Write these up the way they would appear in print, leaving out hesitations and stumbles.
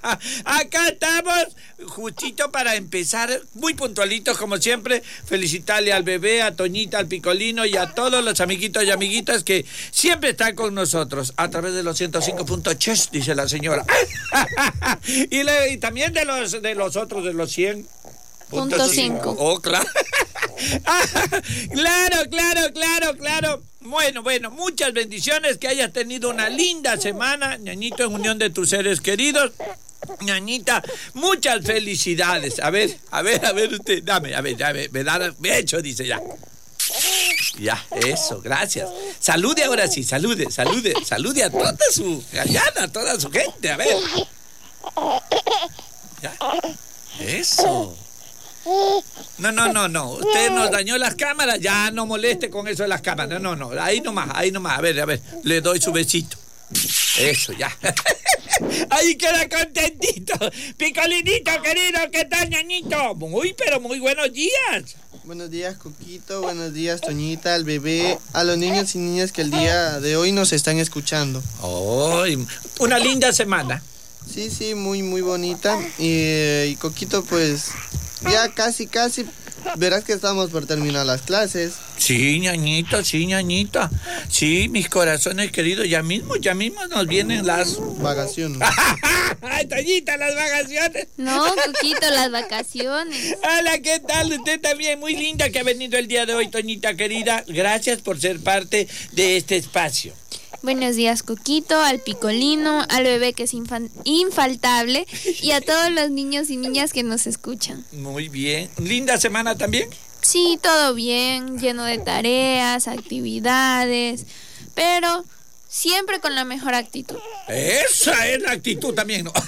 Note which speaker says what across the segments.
Speaker 1: Acá estamos, justito para empezar, muy puntualitos como siempre. Felicitarle al bebé, a Toñita, al Picolino y a todos los amiguitos y amiguitas que siempre están con nosotros a través de los 105.3, dice la señora. y también de los otros, de los 100.5. Oh, claro. Claro. Bueno, muchas bendiciones, que hayas tenido una linda semana, ñañito, en unión de tus seres queridos. Ñañita, muchas felicidades. A ver, usted, dame, me ha hecho, dice ya. Ya, eso, gracias. Salude ahora sí, salude a toda su gallana, a toda su gente, a ver. Ya, eso. No. Usted nos dañó las cámaras. Ya no moleste con eso de las cámaras. No. Ahí nomás. A ver. Le doy su besito. Eso, ya. Ahí queda contentito. Picolinito, querido, ¿qué tal, ñañito? Muy buenos días.
Speaker 2: Buenos días, Coquito. Buenos días, Toñita, al bebé, a los niños y niñas que el día de hoy nos están escuchando.
Speaker 1: Una linda semana.
Speaker 2: Sí, muy bonita. Y Coquito, pues... ya casi, verás que estamos por terminar las clases.
Speaker 1: Sí, ñañita. Sí, mis corazones queridos, ya mismo nos vienen las...
Speaker 2: vacaciones.
Speaker 1: Toñita, las vacaciones.
Speaker 3: No, Coquito, las vacaciones.
Speaker 1: Hola, ¿qué tal? Usted también, muy linda que ha venido el día de hoy, Toñita querida. Gracias por ser parte de este espacio.
Speaker 3: Buenos días, Coquito, al Picolino, al bebé que es infaltable y a todos los niños y niñas que nos escuchan.
Speaker 1: Muy bien. ¿Linda semana también?
Speaker 3: Sí, todo bien, lleno de tareas, actividades, pero siempre con la mejor actitud.
Speaker 1: Esa es la actitud también, ¿no?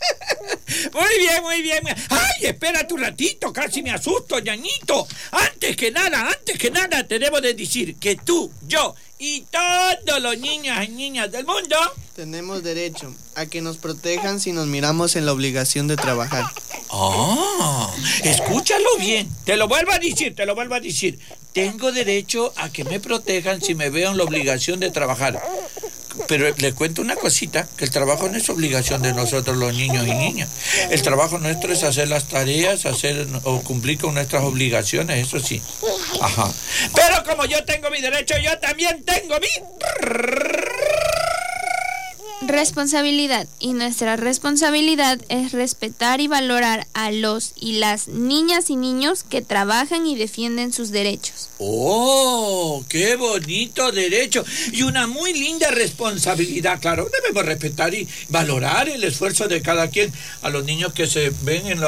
Speaker 1: Muy bien. Ay, espérate un ratito, casi me asusto, ñañito. Antes que nada, te debo de decir que tú, yo y todos los niños y niñas del mundo
Speaker 2: tenemos derecho a que nos protejan si nos miramos en la obligación de trabajar.
Speaker 1: Escúchalo bien. Te lo vuelvo a decir. Tengo derecho a que me protejan si me veo en la obligación de trabajar. Pero le cuento una cosita, que el trabajo no es obligación de nosotros los niños y niñas. El trabajo nuestro es hacer las tareas, o cumplir con nuestras obligaciones, eso sí. Ajá. Pero como yo tengo mi derecho, yo también tengo mi...
Speaker 3: responsabilidad, y nuestra responsabilidad es respetar y valorar a los y las niñas y niños que trabajan y defienden sus derechos.
Speaker 1: ¡Oh, qué bonito derecho! Y una muy linda responsabilidad, claro. Debemos respetar y valorar el esfuerzo de cada quien. A los niños que se ven en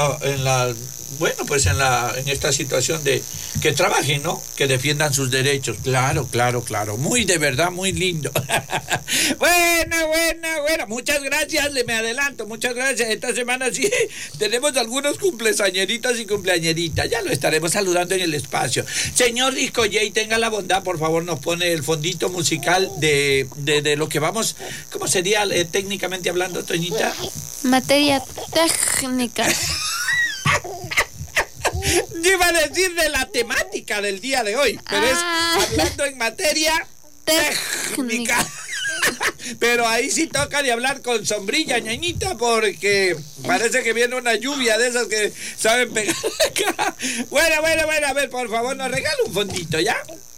Speaker 1: esta situación de que trabajen, ¿no? Que defiendan sus derechos. Claro. Muy, de verdad, muy lindo. Bueno. Muchas gracias, me adelanto. Muchas gracias. Esta semana sí tenemos algunos cumpleañeritos y cumpleañeritas. Ya lo estaremos saludando en el espacio. Señor Disco J, tenga la bondad, por favor, nos pone el fondito musical de lo que vamos... ¿Cómo sería técnicamente hablando, Toñita?
Speaker 3: Materia técnica.
Speaker 1: Yo iba a decir de la temática del día de hoy, pero es hablando en materia técnica. Pero ahí sí toca de hablar con sombrilla, ñañita, porque parece que viene una lluvia de esas que saben pegar acá. Bueno, a ver, por favor, nos regala un fondito, ¿ya?